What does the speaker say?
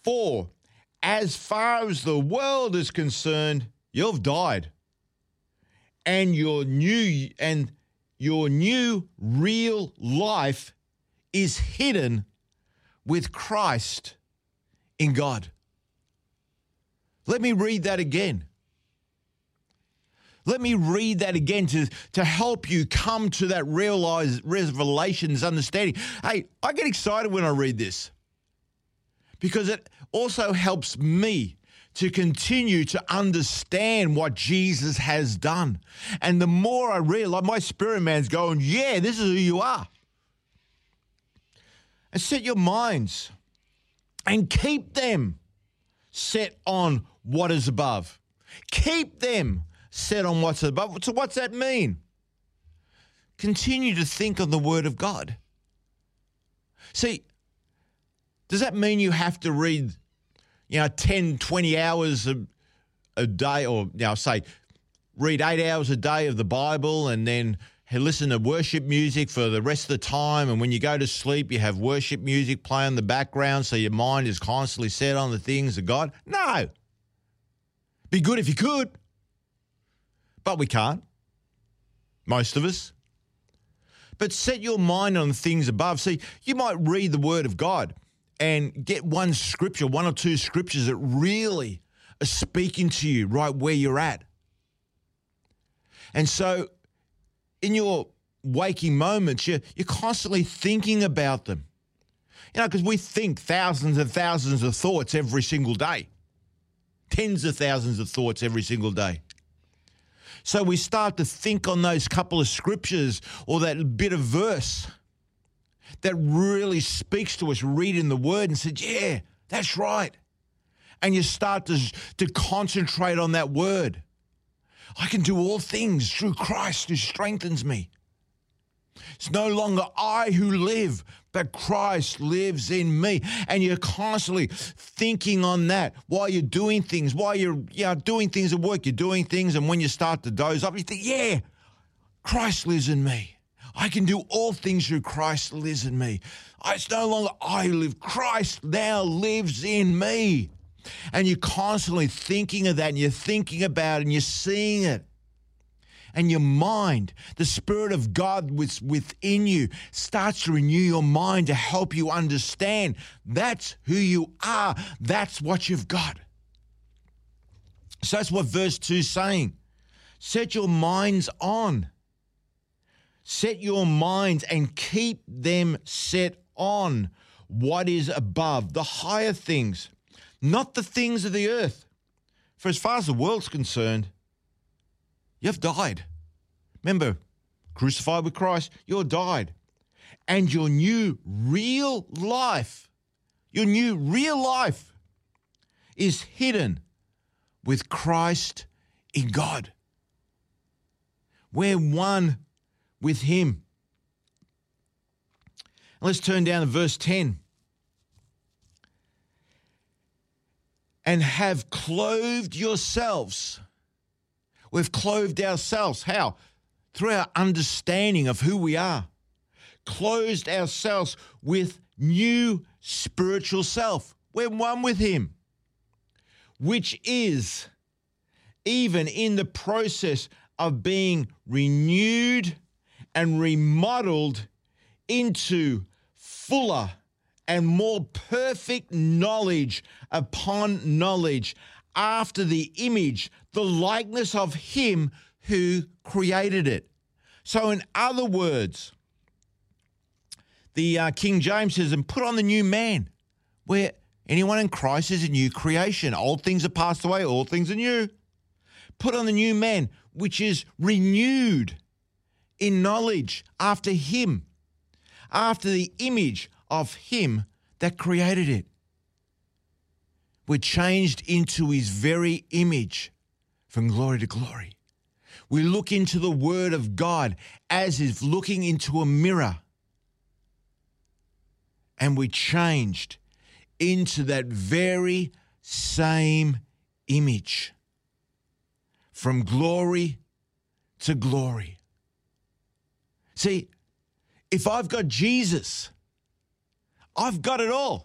For as far as the world is concerned, you've died. And your new real life is hidden with Christ in God. Let me read that again. Let me read that again to help you come to that revelations understanding. Hey, I get excited when I read this because it also helps me to continue to understand what Jesus has done. And the more I read, like my spirit man's going, yeah, this is who you are. And set your minds and keep them set on what is above. Keep them set on what's above. So what's that mean? Continue to think on the Word of God. See, does that mean you have to read 10, 20 hours a day, or say read 8 hours a day of the Bible and then listen to worship music for the rest of the time, and when you go to sleep, you have worship music playing in the background so your mind is constantly set on the things of God? No. Be good if you could, but we can't, most of us. But set your mind on the things above. See, you might read the Word of God and get one scripture, one or two scriptures that really are speaking to you right where you're at. And so in your waking moments, you're constantly thinking about them. Because we think thousands and thousands of thoughts every single day. Tens of thousands of thoughts every single day. So we start to think on those couple of scriptures or that bit of verse that really speaks to us, reading the Word and said, yeah, that's right. And you start to concentrate on that word. I can do all things through Christ who strengthens me. It's no longer I who live, but Christ lives in me. And you're constantly thinking on that while you're doing things, while you're doing things at work, you're doing things, and when you start to doze off, you think, yeah, Christ lives in me. I can do all things through Christ lives in me. It's no longer I who live, Christ now lives in me. And you're constantly thinking of that, and you're thinking about it, and you're seeing it. And your mind, the Spirit of God within you, starts to renew your mind to help you understand that's who you are. That's what you've got. So that's what verse 2 is saying. Set your minds on. Set your minds and keep them set on what is above, the higher things, not the things of the earth. For as far as the world's concerned, you've died. Remember, crucified with Christ, you're died. And your new real life is hidden with Christ in God. We're one with Him. Let's turn down to verse 10. And have clothed yourselves. We've clothed ourselves. How? Through our understanding of who we are. Clothed ourselves with new spiritual self. We're one with Him. Which is even in the process of being renewed and remodeled into fuller and more perfect knowledge upon knowledge, after the image, the likeness of Him who created it. So in other words, the King James says, and put on the new man, where anyone in Christ is a new creation. Old things are passed away, all things are new. Put on the new man, which is renewed in knowledge after Him, after the image of Him that created it. We're changed into His very image from glory to glory. We look into the Word of God as if looking into a mirror. And we changed into that very same image from glory to glory. See, if I've got Jesus, I've got it all.